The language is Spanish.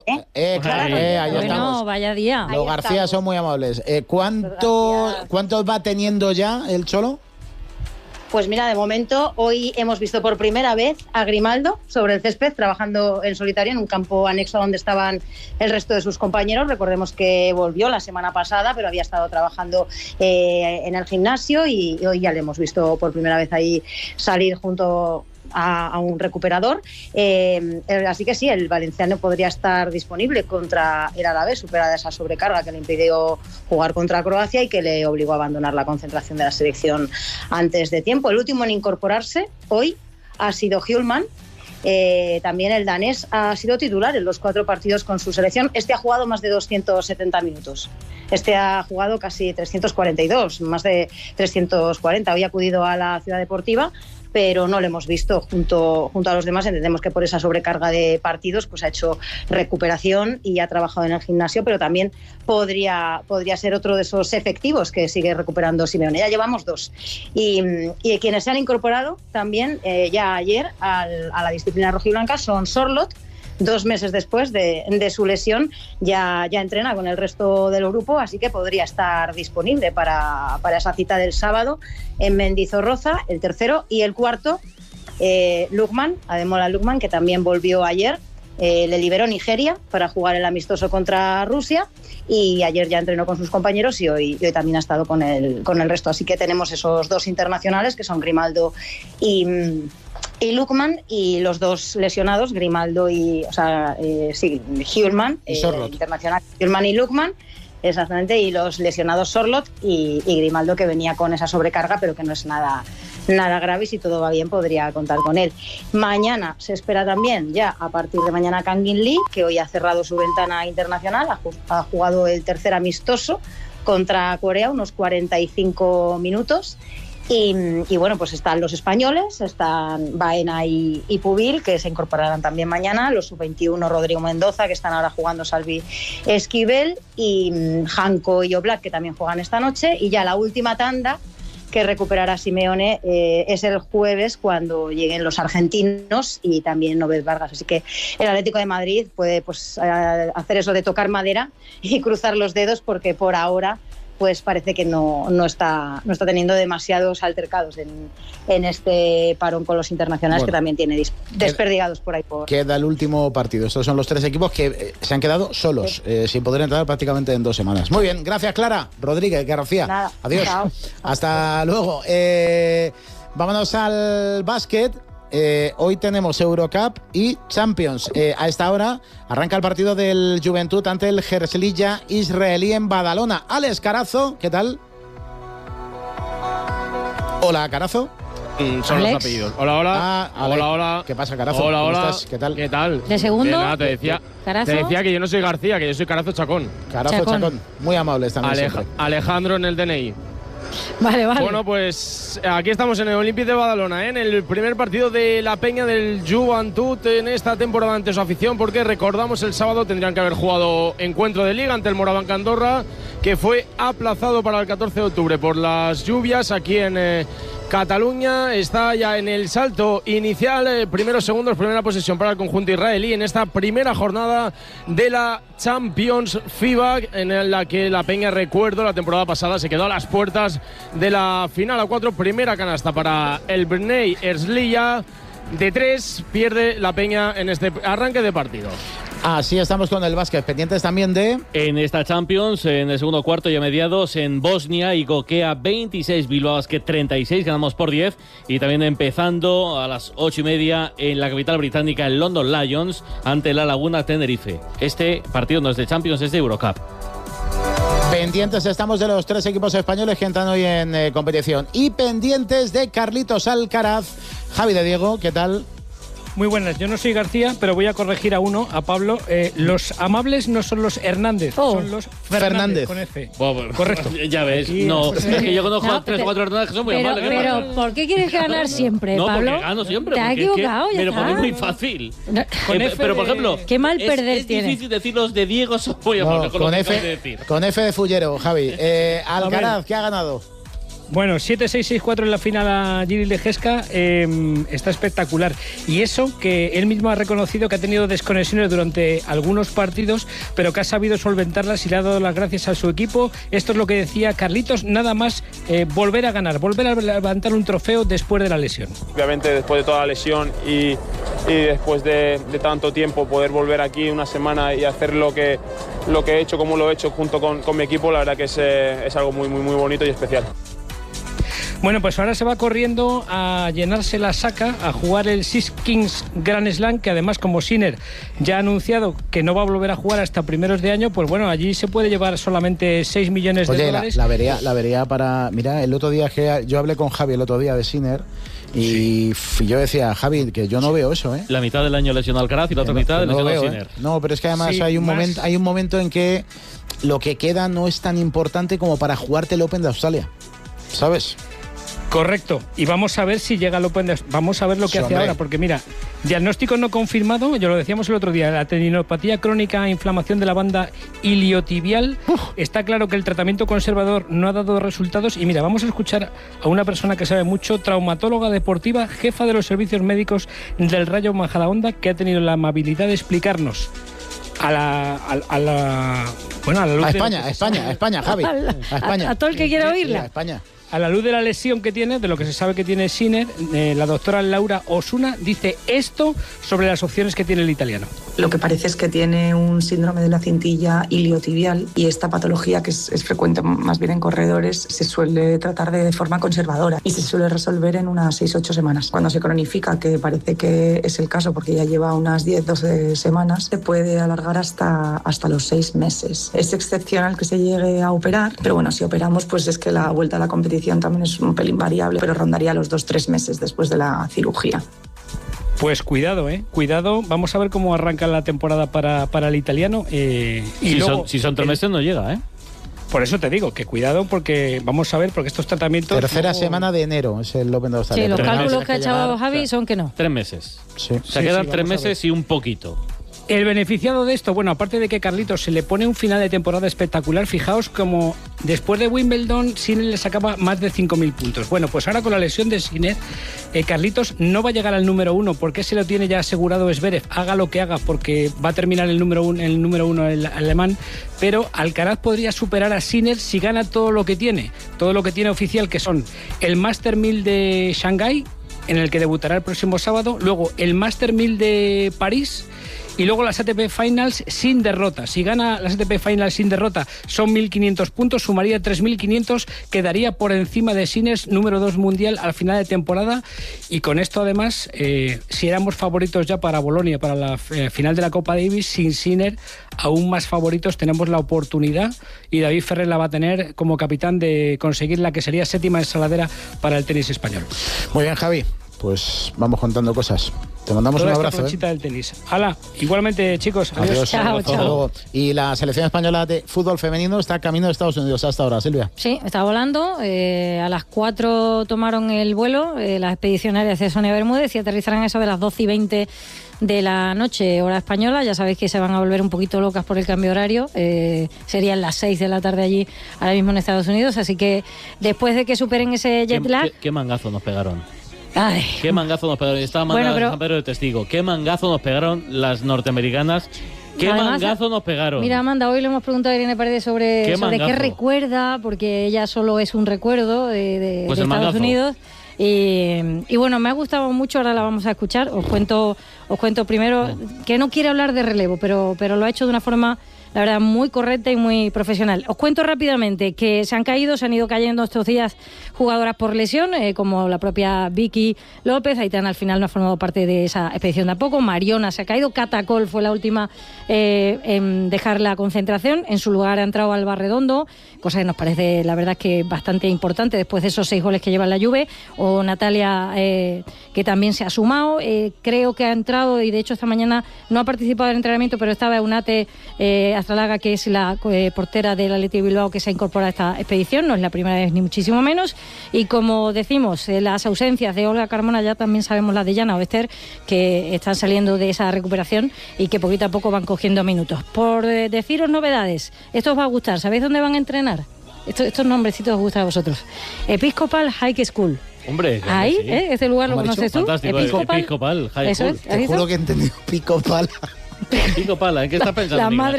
Claro, ahí estamos. Vaya día. Los García son muy amables. ¿Cuántos va teniendo ya el Cholo? Pues mira, de momento, hoy hemos visto por primera vez a Grimaldo sobre el césped, trabajando en solitario en un campo anexo donde estaban el resto de sus compañeros. Recordemos que volvió la semana pasada, pero había estado trabajando en el gimnasio y hoy ya le hemos visto por primera vez ahí salir junto a un recuperador. Así que sí, el valenciano podría estar disponible contra el Alavés, superada esa sobrecarga que le impidió jugar contra Croacia y que le obligó a abandonar la concentración de la selección antes de tiempo. El último en incorporarse hoy ha sido Hjulmand. También el danés ha sido titular en los 4 partidos con su selección. Este ha jugado más de 270 minutos. Este ha jugado casi 342, más de 340. Hoy ha acudido a la Ciudad Deportiva, pero no lo hemos visto junto a los demás. Entendemos que por esa sobrecarga de partidos pues ha hecho recuperación y ha trabajado en el gimnasio, pero también podría ser otro de esos efectivos que sigue recuperando Simeone. Ya llevamos 2. Y quienes se han incorporado también ya ayer a la disciplina rojiblanca son Sorloth. 2 meses después de su lesión ya entrena con el resto del grupo, así que podría estar disponible para esa cita del sábado en Mendizorroza, el tercero. Y el cuarto, Lookman, Ademola Lookman, que también volvió ayer. Le liberó Nigeria para jugar el amistoso contra Rusia y ayer ya entrenó con sus compañeros y hoy también ha estado con el resto. Así que tenemos esos 2 internacionales que son Grimaldo y Lookman, y los 2 lesionados, Grimaldo Hjulmand, internacional, Hjulmand y Lookman, exactamente, y los lesionados Sorloth y Grimaldo, que venía con esa sobrecarga, pero que no es nada grave, y si todo va bien podría contar con él. Mañana se espera también, ya a partir de mañana, Kangin Lee, que hoy ha cerrado su ventana internacional, ha jugado el tercer amistoso contra Corea, unos 45 minutos. Y bueno, pues están los españoles, están Baena y Pubil, que se incorporarán también mañana, los sub-21 Rodrigo Mendoza, que están ahora jugando Salvi Esquivel, y Janko y Oblak, que también juegan esta noche. Y ya la última tanda que recuperará Simeone es el jueves, cuando lleguen los argentinos y también Novet Vargas. Así que el Atlético de Madrid puede hacer eso de tocar madera y cruzar los dedos, porque por ahora pues parece que no está teniendo demasiados altercados en este parón con los internacionales, que también tiene desperdigados por ahí. Queda el último partido. Estos son los 3 equipos que se han quedado solos, sin poder entrar prácticamente en 2 semanas. Muy bien, gracias Clara Rodríguez García. Nada, adiós. Chao. Hasta luego. Vámonos al básquet. Hoy tenemos Eurocup y Champions. A esta hora arranca el partido del Juventud ante el Herzliya israelí en Badalona. Alex Carazo, ¿qué tal? Hola, Carazo. Son los apellidos. Hola. Hola. ¿Qué pasa, Carazo? Hola. ¿Cómo estás? ¿Qué tal? ¿Qué tal? ¿De segundo? Nada, te decía que yo no soy García, que yo soy Carazo Chacón. Carazo Chacón. Muy amables también. Alejandro en el DNI. Vale. Bueno, pues aquí estamos en el Olympique de Badalona, en el primer partido de la Peña del Juventud en esta temporada ante su afición, porque recordamos el sábado tendrían que haber jugado encuentro de liga ante el Morabanc Andorra, que fue aplazado para el 14 de octubre por las lluvias aquí en Cataluña. Está ya en el salto inicial, primeros segundos, primera posesión para el conjunto israelí en esta primera jornada de la Champions FIBA, en la que la Peña, recuerdo, la temporada pasada se quedó a las puertas de la final a 4. Primera canasta para el Bnei Herzliya de 3, pierde la Peña en este arranque de partido. Así estamos con el básquet, pendientes también de... En esta Champions, en el segundo cuarto y a mediados, en Bosnia y Gokea 26, Bilbao Basket 36, ganamos por 10. Y también empezando a las 8:30 en la capital británica, el London Lions ante la Laguna Tenerife. Este partido no es de Champions, es de Eurocup. Pendientes estamos de los 3 equipos españoles que entran hoy en competición. Y pendientes de Carlitos Alcaraz. Javi de Diego, ¿qué tal? Muy buenas, yo no soy García, pero voy a corregir a Pablo. Los amables no son los Hernández, son los Fernández con F. Correcto. Ya ves, no, es que yo conozco 3 o 4 Hernández que son muy amables. Pero, ¿por qué quieres ganar siempre, no, Pablo? Porque gano siempre. Te has equivocado, ya pero está. porque es muy fácil. No, pero, por ejemplo, qué mal perder es tienes. difícil decir los de Diego, son muy amables. Con F de Fullero, Javi. Alcaraz, ¿qué ha ganado? Bueno, 7-6-6-4 en la final a Giri Lejeska, está espectacular. Y eso que él mismo ha reconocido que ha tenido desconexiones durante algunos partidos, pero que ha sabido solventarlas y le ha dado las gracias a su equipo. Esto es lo que decía Carlitos, nada más volver a ganar, volver a levantar un trofeo después de la lesión. Obviamente después de toda la lesión y después de tanto tiempo poder volver aquí una semana y hacer lo que he hecho, como lo he hecho junto con mi equipo, la verdad que es algo muy, muy, muy bonito y especial. Bueno, pues ahora se va corriendo a llenarse la saca, a jugar el Six Kings Grand Slam, que además, como Sinner ya ha anunciado que no va a volver a jugar hasta primeros de año, pues bueno, allí se puede llevar solamente 6 millones de dólares. La vería para... Mira, el otro día que yo hablé con Javi el otro día de Sinner y yo decía, Javi, que yo no veo eso, ¿eh? La mitad del año lesionado Alcaraz y la otra mitad lesionado Sinner. No, pero es que además hay un momento en que lo que queda no es tan importante como para jugarte el Open de Australia, ¿sabes? Correcto, y vamos a ver si llega al Open. Vamos a ver lo que hace ahora, porque mira, diagnóstico no confirmado, ya lo decíamos el otro día, la tendinopatía crónica, inflamación de la banda iliotibial. Está claro que el tratamiento conservador no ha dado resultados y mira, vamos a escuchar a una persona que sabe mucho, traumatóloga deportiva, jefa de los servicios médicos del Rayo Majadahonda, que ha tenido la amabilidad de explicarnos a la luz a España, Javi. A España. A todo el que quiera oírla. A España. A la luz de la lesión que tiene, de lo que se sabe que tiene Sinner, la doctora Laura Osuna dice esto sobre las opciones que tiene el italiano. Lo que parece es que tiene un síndrome de la cintilla iliotibial y esta patología, que es frecuente más bien en corredores, se suele tratar de forma conservadora y se suele resolver en unas 6-8 semanas. Cuando se cronifica, que parece que es el caso porque ya lleva unas 10-12 semanas, se puede alargar hasta los 6 meses. Es excepcional que se llegue a operar, pero bueno, si operamos, pues es que la vuelta a la competición también es un pelín variable, pero rondaría los 2-3 meses después de la cirugía. Pues cuidado, cuidado. Vamos a ver cómo arranca la temporada para el italiano. Si son 3 meses no llega, Por eso te digo que cuidado, porque vamos a ver, porque estos tratamientos... Tercera semana de enero es el Open de Australia. Sí, los cálculos que ha echado Javi son que no. 3 meses. Sí. Se quedan 3 meses y un poquito. El beneficiado de esto, bueno, aparte de que Carlitos se le pone un final de temporada espectacular, fijaos como después de Wimbledon Sinner le sacaba más de 5.000 puntos. Bueno, pues ahora con la lesión de Sinner, Carlitos no va a llegar al número 1 porque se lo tiene ya asegurado Zverev, haga lo que haga, porque va a terminar el número uno el alemán, pero Alcaraz podría superar a Sinner si gana todo lo que tiene oficial, que son el Master 1000 de Shanghái, en el que debutará el próximo sábado, luego el Master 1000 de París y luego las ATP Finals sin derrota. Si gana las ATP Finals sin derrota son 1.500 puntos, sumaría 3.500, quedaría por encima de Sinner, número 2 mundial al final de temporada, y con esto además, si éramos favoritos ya para Bolonia, para la final de la Copa Davis, sin Sinner, aún más favoritos, tenemos la oportunidad, y David Ferrer la va a tener como capitán, de conseguir la que sería 7ª ensaladera para el tenis español. Muy bien, Javi. Pues vamos contando cosas. Te mandamos toda un abrazo. Del tenis. Hala, igualmente, chicos. Adiós. Chao. Y la selección española de fútbol femenino está camino de Estados Unidos hasta ahora, Silvia. Sí, está volando. A las 4 tomaron el vuelo la expedición aérea de Sonia Bermúdez y aterrizarán a eso de las 12:20 de la noche, hora española. Ya sabéis que se van a volver un poquito locas por el cambio horario. Serían las 6 de la tarde allí, ahora mismo en Estados Unidos. Así que después de que superen ese jet lag... ¿Qué mangazo nos pegaron? Ay. Qué mangazo nos pegaron. Estaba mandando San Pedro de testigo. Qué mangazo nos pegaron las norteamericanas. Qué mangazo nos pegaron. Mira, Amanda, hoy le hemos preguntado a Irene Paredes sobre qué recuerda, porque ella solo es un recuerdo de Estados Unidos. Y bueno, me ha gustado mucho, ahora la vamos a escuchar. Os cuento primero que no quiere hablar de relevo, pero lo ha hecho de una forma, la verdad, muy correcta y muy profesional. Os cuento rápidamente que se han ido cayendo estos días jugadoras por lesión, como la propia Vicky López. Aitana al final no ha formado parte de esa expedición tampoco. Mariona se ha caído. Catacol fue la última en dejar la concentración. En su lugar ha entrado Alba Redondo, cosa que nos parece, la verdad, que bastante importante después de esos 6 goles que lleva la Juve. O Natalia, que también se ha sumado. Creo que ha entrado, y de hecho esta mañana no ha participado del entrenamiento, pero estaba Eunate Astralaga, que es la portera del Athletic Bilbao, que se ha incorporado a esta expedición. No es la primera vez ni muchísimo menos. Y como decimos, las ausencias de Olga Carmona, ya también sabemos las de Jana Oester, que están saliendo de esa recuperación y que poquito a poco van cogiendo minutos. Por deciros novedades, esto os va a gustar. ¿Sabéis dónde van a entrenar? Estos nombrecitos os gustan a vosotros. Episcopal High School. Hombre, ahí, sí. Este lugar lo conoces tú. Fantástico, Episcopal High School. Te juro que he entendido Episcopal. Pico pala, ¿en qué estás pensando? La madre